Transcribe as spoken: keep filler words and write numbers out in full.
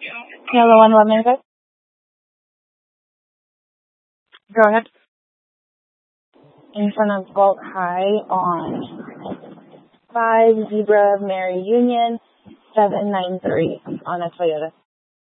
Yellow one, one minute. Go ahead. In front of Vault High on five Zebra Mary Union seven nine three on a Toyota.